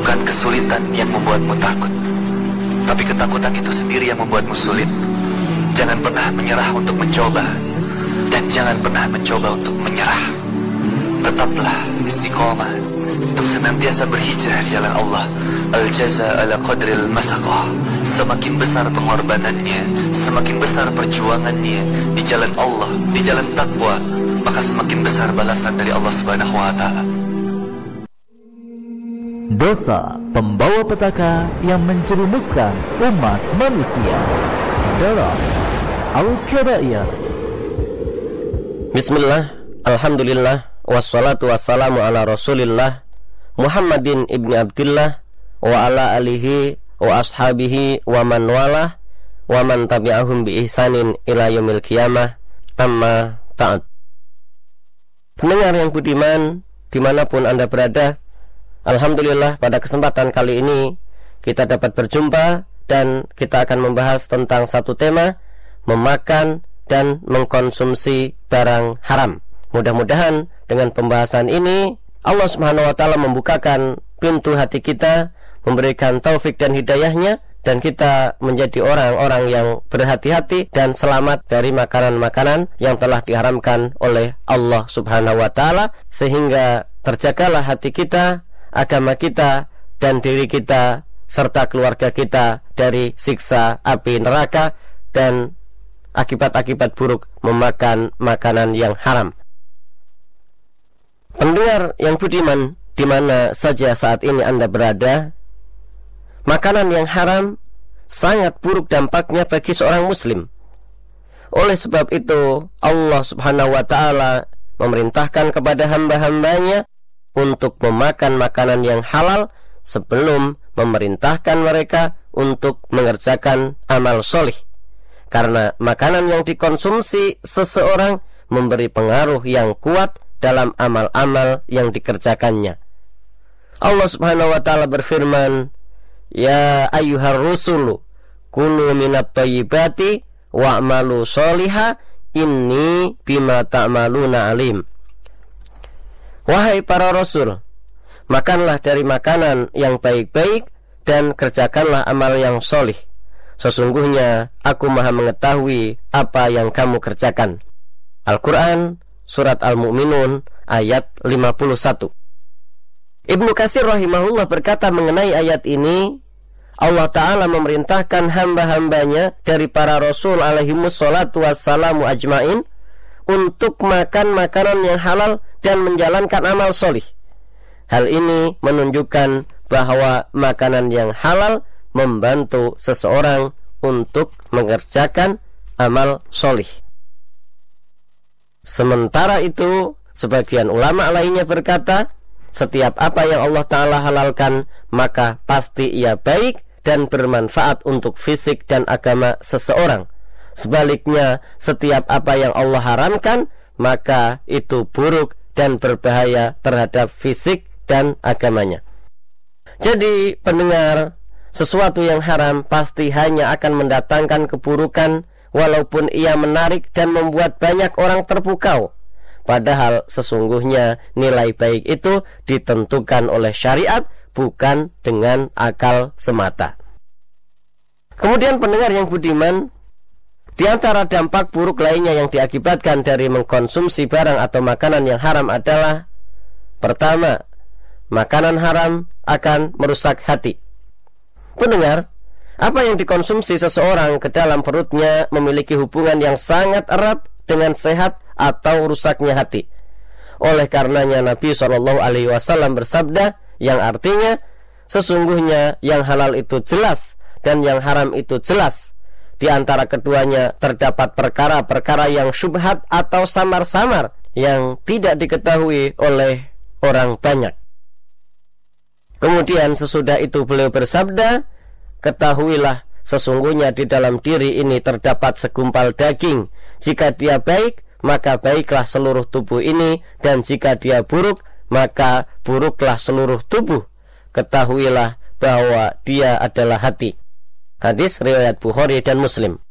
Bukan kesulitan yang membuatmu takut, tapi ketakutan itu sendiri yang membuatmu sulit. Jangan pernah menyerah untuk mencoba, dan jangan pernah mencoba untuk menyerah. Tetaplah istiqomah untuk senantiasa berhijrah di jalan Allah. Al-jaza ala qadril masaqah. Semakin besar pengorbanannya, semakin besar perjuangannya di jalan Allah, di jalan takwa, maka semakin besar balasan dari Allah Subhanahu wa ta'ala. Dosa pembawa petaka yang menjerumuskan umat manusia dalam Al-Kabair. Bismillah, alhamdulillah, wassalatu wassalamu ala rasulillah Muhammadin ibni Abdillah wa ala alihi wa ashabihi wa man walah wa man tabi'ahum bi ihsanin ila yaumil qiyamah, amma ta'ad. Pendengar yang budiman, dimanapun Anda berada, alhamdulillah pada kesempatan kali ini kita dapat berjumpa dan kita akan membahas tentang satu tema, memakan dan mengkonsumsi barang haram. Mudah-mudahan dengan pembahasan ini Allah Subhanahu wa ta'ala membukakan pintu hati kita, memberikan taufik dan hidayahnya, dan kita menjadi orang-orang yang berhati-hati dan selamat dari makanan-makanan yang telah diharamkan oleh Allah Subhanahu wa ta'ala, sehingga terjagalah hati kita, agama kita, dan diri kita serta keluarga kita dari siksa api neraka dan akibat-akibat buruk memakan makanan yang haram. Pendengar yang budiman, di mana saja saat ini Anda berada, makanan yang haram sangat buruk dampaknya bagi seorang muslim. Oleh sebab itu Allah Subhanahu wa ta'ala memerintahkan kepada hamba-hambanya untuk memakan makanan yang halal sebelum memerintahkan mereka untuk mengerjakan amal solih. Karena makanan yang dikonsumsi seseorang memberi pengaruh yang kuat dalam amal-amal yang dikerjakannya. Allah Subhanahu wa ta'ala berfirman, ya ayyuhar rusulu kulu minat thayyibati wa'malu sholiha inni bima ta'maluna alim. Wahai para rasul, makanlah dari makanan yang baik-baik dan kerjakanlah amal yang solih. Sesungguhnya aku maha mengetahui apa yang kamu kerjakan. Al-Quran Surat Al-Mu'minun ayat 51. Ibnu Katsir rahimahullah berkata mengenai ayat ini, Allah Ta'ala memerintahkan hamba-hambanya dari para rasul alaihimus salatu wassalamu ajmain untuk makan makanan yang halal dan menjalankan amal solih. Hal ini menunjukkan bahwa makanan yang halal membantu seseorang untuk mengerjakan amal solih. Sementara itu, sebagian ulama lainnya berkata, setiap apa yang Allah Ta'ala halalkan, maka pasti ia baik dan bermanfaat untuk fisik dan agama seseorang. Sebaliknya, setiap apa yang Allah haramkan, maka itu buruk dan berbahaya terhadap fisik dan agamanya. Jadi, pendengar, sesuatu yang haram pasti hanya akan mendatangkan keburukan, walaupun ia menarik dan membuat banyak orang terpukau. Padahal sesungguhnya nilai baik itu ditentukan oleh syariat, bukan dengan akal semata. Kemudian pendengar yang budiman, di antara dampak buruk lainnya yang diakibatkan dari mengkonsumsi barang atau makanan yang haram adalah, pertama, makanan haram akan merusak hati. Pendengar, apa yang dikonsumsi seseorang ke dalam perutnya memiliki hubungan yang sangat erat dengan sehat atau rusaknya hati. Oleh karenanya Nabi SAW bersabda, yang artinya sesungguhnya yang halal itu jelas dan yang haram itu jelas. Di antara keduanya terdapat perkara-perkara yang syubhat atau samar-samar yang tidak diketahui oleh orang banyak. Kemudian sesudah itu beliau bersabda, ketahuilah sesungguhnya di dalam diri ini terdapat segumpal daging. Jika dia baik, maka baiklah seluruh tubuh ini, dan jika dia buruk, maka buruklah seluruh tubuh. Ketahuilah bahwa dia adalah hati. Hadis riwayat Bukhari dan Muslim.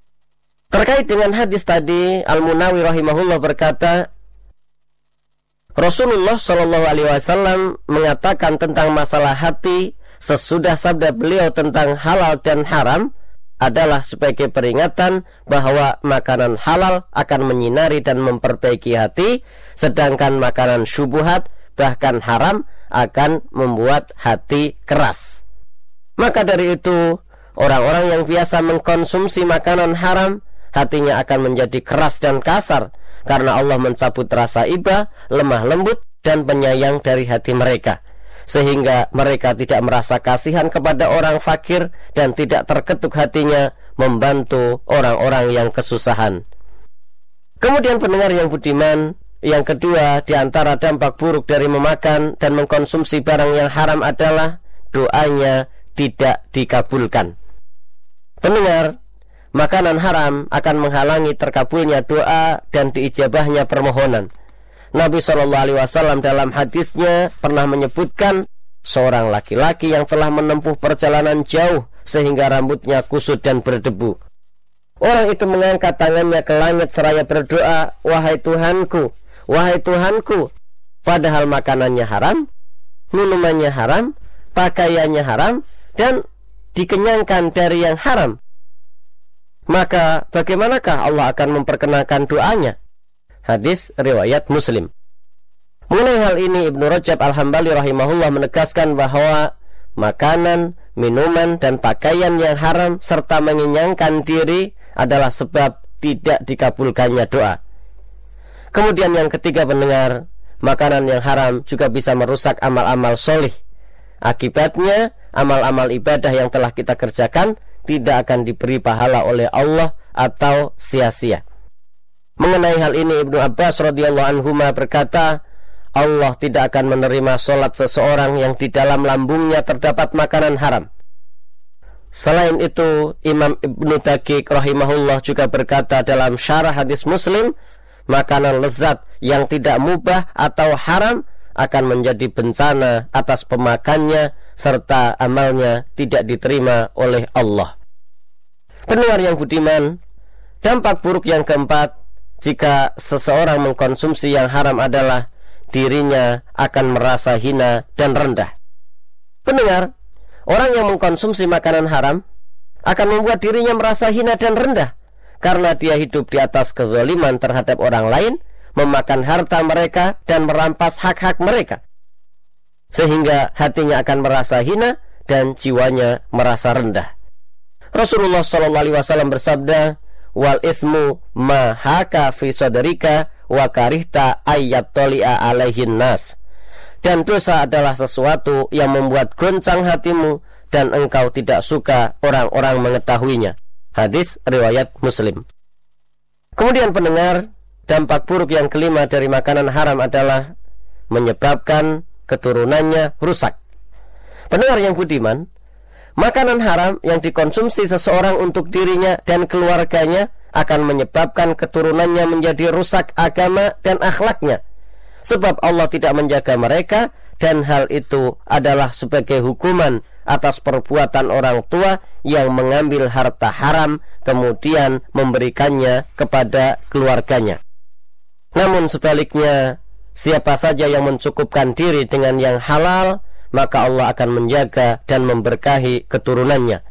Terkait dengan hadis tadi, Al-Munawi rahimahullah berkata, Rasulullah Shallallahu Alaihi Wasallam mengatakan tentang masalah hati sesudah sabda beliau tentang halal dan haram adalah sebagai peringatan bahwa makanan halal akan menyinari dan memperbaiki hati, sedangkan makanan syubhat bahkan haram akan membuat hati keras. Maka dari itu, orang-orang yang biasa mengkonsumsi makanan haram, hatinya akan menjadi keras dan kasar, karena Allah mencabut rasa iba, lemah lembut, dan penyayang dari hati mereka, sehingga mereka tidak merasa kasihan kepada orang fakir dan tidak terketuk hatinya membantu orang-orang yang kesusahan. Kemudian pendengar yang budiman, yang kedua di antara dampak buruk dari memakan dan mengkonsumsi barang yang haram adalah doanya tidak dikabulkan. Pendengar, makanan haram akan menghalangi terkabulnya doa dan diijabahnya permohonan. Nabi SAW dalam hadisnya pernah menyebutkan seorang laki-laki yang telah menempuh perjalanan jauh sehingga rambutnya kusut dan berdebu. Orang itu mengangkat tangannya ke langit seraya berdoa, "Wahai Tuhanku, wahai Tuhanku," padahal makanannya haram, minumannya haram, pakaiannya haram, dan dikenyangkan dari yang haram. Maka bagaimanakah Allah akan memperkenankan doanya? Hadis riwayat Muslim. Mengenai hal ini, Ibnu Rajab Al-Hambali rahimahullah menegaskan bahwa makanan, minuman, dan pakaian yang haram serta mengenyangkan diri adalah sebab tidak dikabulkannya doa. Kemudian yang ketiga pendengar, makanan yang haram juga bisa merusak amal-amal solih. Akibatnya, amal-amal ibadah yang telah kita kerjakan tidak akan diberi pahala oleh Allah atau sia-sia. Mengenai hal ini, Ibnu Abbas radhiyallahu anhuma berkata, Allah tidak akan menerima sholat seseorang yang di dalam lambungnya terdapat makanan haram. Selain itu, Imam Ibnu Daqiq rahimahullah juga berkata dalam syarah hadis Muslim, makanan lezat yang tidak mubah atau haram akan menjadi bencana atas pemakannya serta amalnya tidak diterima oleh Allah. Pendengar yang budiman, dampak buruk yang keempat jika seseorang mengkonsumsi yang haram adalah dirinya akan merasa hina dan rendah. Pendengar, orang yang mengkonsumsi makanan haram akan membuat dirinya merasa hina dan rendah karena dia hidup di atas kezaliman terhadap orang lain, memakan harta mereka dan merampas hak-hak mereka, sehingga hatinya akan merasa hina dan jiwanya merasa rendah. Rasulullah SAW bersabda, wal ismu ma haka fi sadrika wa karihta ayyattali'a alaihin nas. Dan dosa adalah sesuatu yang membuat goncang hatimu dan engkau tidak suka orang-orang mengetahuinya. Hadis riwayat Muslim. Kemudian pendengar, dampak buruk yang kelima dari makanan haram adalah menyebabkan keturunannya rusak. Pendengar yang budiman, makanan haram yang dikonsumsi seseorang untuk dirinya dan keluarganya akan menyebabkan keturunannya menjadi rusak agama dan akhlaknya, sebab Allah tidak menjaga mereka, dan hal itu adalah sebagai hukuman atas perbuatan orang tua yang mengambil harta haram kemudian memberikannya kepada keluarganya. Namun sebaliknya, siapa saja yang mencukupkan diri dengan yang halal, maka Allah akan menjaga dan memberkahi keturunannya.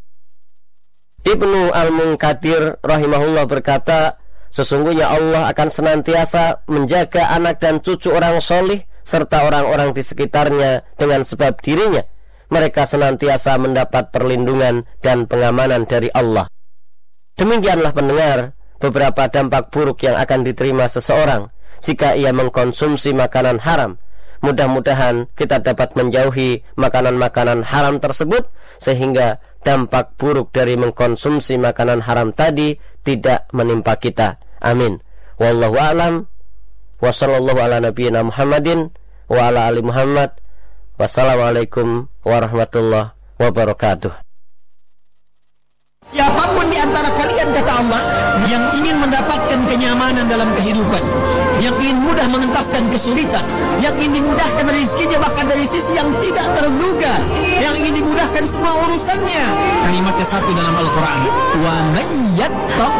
Ibnu Al-Munkadir rahimahullah berkata, sesungguhnya Allah akan senantiasa menjaga anak dan cucu orang solih serta orang-orang di sekitarnya dengan sebab dirinya. Mereka senantiasa mendapat perlindungan dan pengamanan dari Allah. Demikianlah pendengar, beberapa dampak buruk yang akan diterima seseorang jika ia mengkonsumsi makanan haram. Mudah-mudahan kita dapat menjauhi makanan-makanan haram tersebut sehingga dampak buruk dari mengkonsumsi makanan haram tadi tidak menimpa kita. Amin. Wallahu a'lam. Wa sallallahu ala nabiyyina Muhammadin wa ala ali Muhammad. Wassalamualaikum warahmatullahi wabarakatuh. Siapapun di antara kalian, kata Allah, yang ingin mendapatkan kenyamanan dalam kehidupan, yang ingin mudah mengentaskan kesulitan, yang ingin dimudahkan rezekinya bahkan dari sisi yang tidak terduga, yang ingin dimudahkan semua urusannya, kalimatnya satu dalam Al-Quran, wa may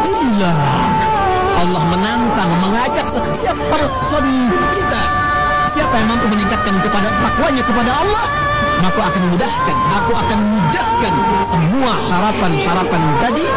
yattaqillah. Allah menantang, mengajak setiap person kita, siapa yang mampu meningkatkan kepada takwanya kepada Allah, maka aku akan mudahkan semua harapan-harapan tadi